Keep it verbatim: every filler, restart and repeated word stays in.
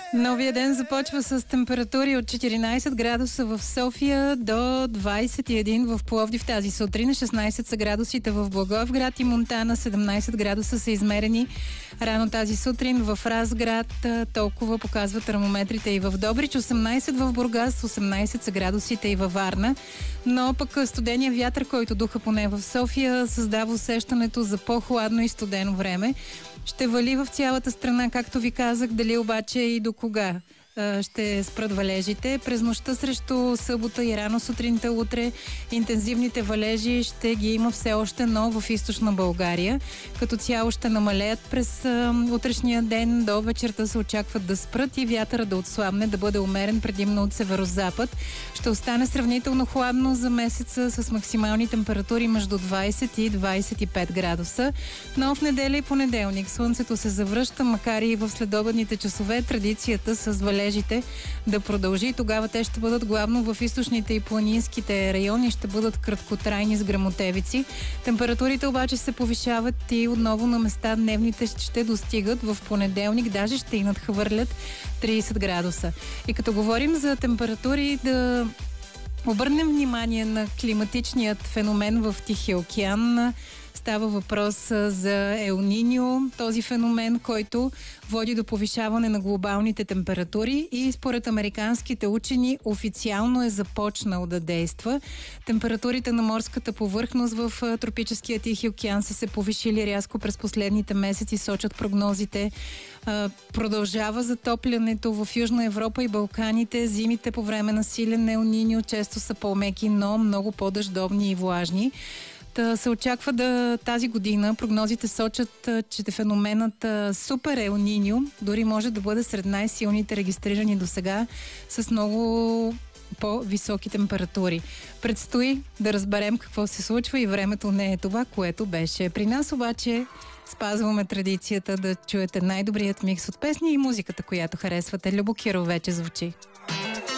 Новия ден започва с температури от четиринайсет градуса в София до двайсет и един в Пловдив тази сутрин. шестнайсет са градусите в Благоевград и Монтана, седемнайсет градуса са измерени рано тази сутрин в Разград. Толкова показват термометрите и в Добрич, осемнайсет в Бургас, осемнайсет са градусите и във Варна. Но пък студения вятър, който духа поне в София, създава усещането за по-хладно и студено време. Ще вали в цялата страна, както ви казах, дали обаче и до кога ще спрат валежите. През нощта срещу събота и рано сутринта утре интензивните валежи ще ги има все още, но в източна България. Като цяло ще намалеят през а, утрешния ден. До вечерта се очакват да спрат и вятъра да отслабне, да бъде умерен предимно от северозапад. Ще остане сравнително хладно за месеца с максимални температури между двайсет и двайсет и пет градуса. Но в неделя и понеделник слънцето се завръща, макар и в следобедните часове традицията с валежи да продължи. Тогава те ще бъдат главно в източните и планинските райони, ще бъдат краткотрайни с гръмотевици. Температурите обаче се повишават и отново на места дневните ще достигат в понеделник, даже ще и надхвърлят трийсет градуса. И като говорим за температури, да обърнем внимание на климатичният феномен в Тихия океан. Става въпрос за Ел Ниньо, този феномен, който води до повишаване на глобалните температури и според американските учени официално е започнал да действа. Температурите на морската повърхност в тропическия Тихи океан са се повишили рязко през последните месеци, сочат прогнозите. Продължава затоплянето в Южна Европа и Балканите. Зимите по време на силен Ел Ниньо често са по-меки, но много по-дъждовни и влажни. Та се очаква да тази година прогнозите сочат, че феноменът Супер Ел Ниньо дори може да бъде сред най-силните регистрирани до сега с много по-високи температури. Предстои да разберем какво се случва и времето не е това, което беше. При нас обаче спазваме традицията да чуете най-добрият микс от песни и музиката, която харесвате. Любо Киров вече звучи.